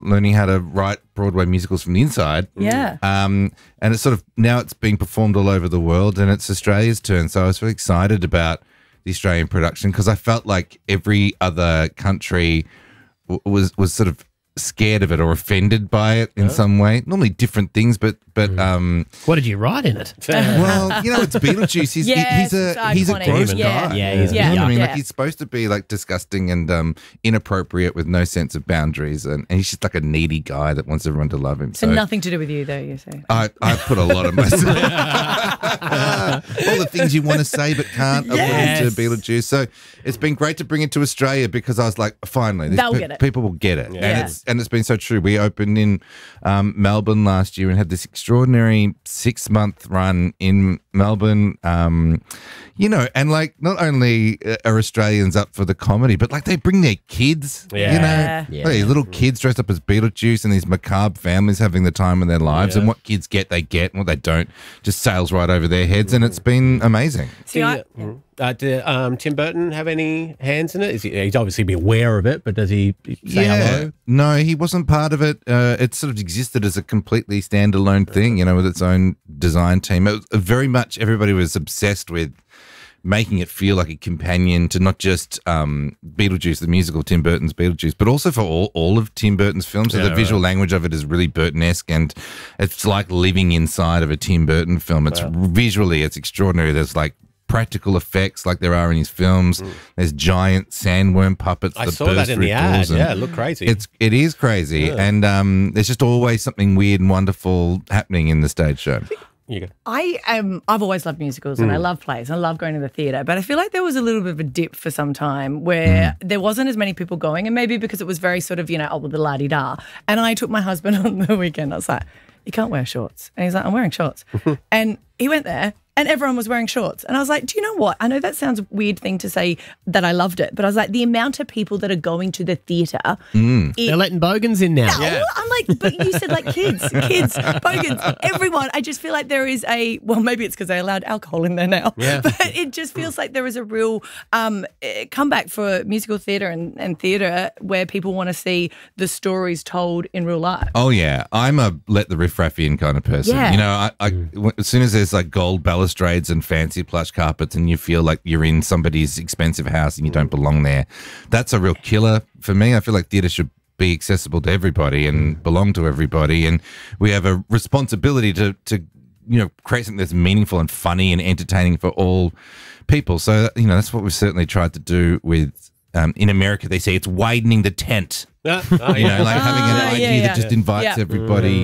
learning how to write Broadway musicals from the inside. Yeah. And it's sort of now it's being performed all over the world, and it's Australia's turn. So I was really excited about the Australian production because I felt like every other country was sort of scared of it or offended by it in some way. Normally different things, but What did you write in it? well, it's Beetlejuice. He's a gross guy. Yeah, he's I mean, yeah. like he's supposed to be like disgusting and inappropriate with no sense of boundaries, and he's just like a needy guy that wants everyone to love him. So nothing to do with you, though, you say. I put a lot of myself. All the things you want to say but can't. I put into Beetlejuice. So it's been great to bring it to Australia because I was like, finally, They'll get it. People will get it, Yeah. and it's been so true. We opened in Melbourne last year and had this extraordinary 6-month run in Melbourne. And like not only are Australians up for the comedy, but like they bring their kids. Yeah. Like, these little kids dressed up as Beetlejuice and these macabre families having the time of their lives, and what kids get, they get, and what they don't just sails right over their heads, and it's been amazing. See, Did Tim Burton have any hands in it? He'd obviously be aware of it, but does he say hello? No, he wasn't part of it. It sort of existed as a completely standalone thing, with its own design team. It was very much everybody was obsessed with making it feel like a companion to not just Beetlejuice, the musical, Tim Burton's Beetlejuice, but also for all of Tim Burton's films. So the visual language of it is really Burton-esque, and it's like living inside of a Tim Burton film. It's visually, it's extraordinary. There's like practical effects like there are in his films. There's giant sandworm puppets that saw burst that in through the ad. doors, and Yeah, it looked crazy. It is crazy, and there's just always something weird and wonderful happening in the stage show. You go. I've always loved musicals and I love plays and I love going to the theatre, but I feel like there was a little bit of a dip for some time where there wasn't as many people going, and maybe because it was very sort of, the la-di-da. And I took my husband on the weekend. I was like, you can't wear shorts. And he's like, I'm wearing shorts. And he went there and everyone was wearing shorts. And I was like, do you know what? I know that sounds a weird thing to say that I loved it, but I was like, the amount of people that are going to the theatre. They're letting bogans in now. No, I'm like, but you said like kids, bogans, everyone. I just feel like there is maybe it's because they allowed alcohol in there now. Yeah. But it just feels like there is a real comeback for musical theatre and theatre where people want to see the stories told in real life. Oh yeah, I'm a let the riffraff in kind of person. Yeah. As soon as there's like gold balustrades and fancy plush carpets and you feel like you're in somebody's expensive house and you don't belong there, that's a real killer for me. I feel like theatre should be accessible to everybody and belong to everybody, and we have a responsibility to create something that's meaningful and funny and entertaining for all people. So that's what we've certainly tried to do with in America. They say it's widening the tent. Like having an idea that just invites everybody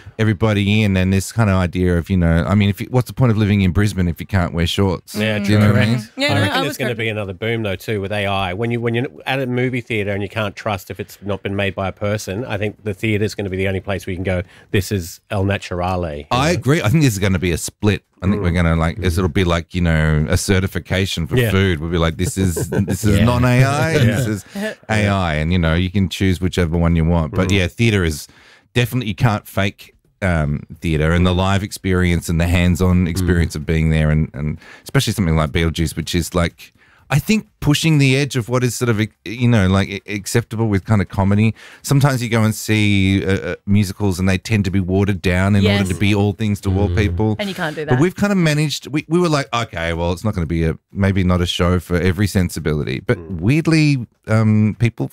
in, and this kind of idea of what's the point of living in Brisbane if you can't wear shorts? Yeah, do you know what I mean? Yeah, I reckon there's going to be another boom though too with AI. When you're at a movie theatre and you can't trust if it's not been made by a person, I think the theatre is going to be the only place where you can go, this is El Naturale. I agree. I think this is going to be a split. I think we're going to it'll be like a certification for food. We'll be like, this is non-AI and this is AI, and you can choose whichever one you want. But yeah, theatre is definitely, you can't fake theatre, and the live experience and the hands-on experience of being there, and especially something like Beetlejuice, which is like, I think, pushing the edge of what is sort of acceptable with kind of comedy. Sometimes you go and see musicals and they tend to be watered down in order to be all things to all people, and you can't do that. But we've kind of managed. We were like, okay, well, it's not going to be maybe not a show for every sensibility, but weirdly, people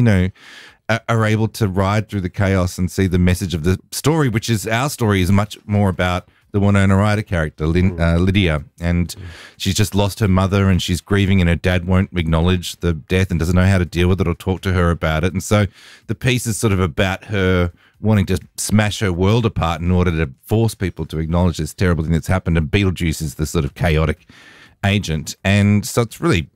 are able to ride through the chaos and see the message of the story, which is our story is much more about the Winona Ryder character, Lydia, and she's just lost her mother and she's grieving, and her dad won't acknowledge the death and doesn't know how to deal with it or talk to her about it. And so the piece is sort of about her wanting to smash her world apart in order to force people to acknowledge this terrible thing that's happened. And Beetlejuice is the sort of chaotic agent. And so it's really,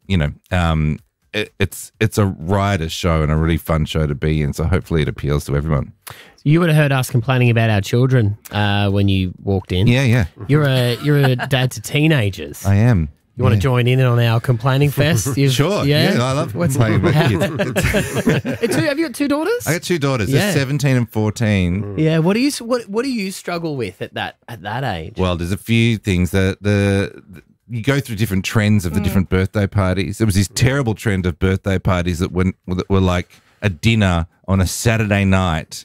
it's a riotous show and a really fun show to be in. So hopefully it appeals to everyone. You would have heard us complaining about our children when you walked in. Yeah. You're a dad to teenagers. I am. You want to join in on our complaining fest? Sure. Yeah, I love complaining about kids. Have you got two daughters? I got two daughters. They're 17 and 14. Yeah. What do you struggle with at that age? Well, there's a few things that you go through different trends of the different birthday parties. There was this terrible trend of birthday parties that were like a dinner on a Saturday night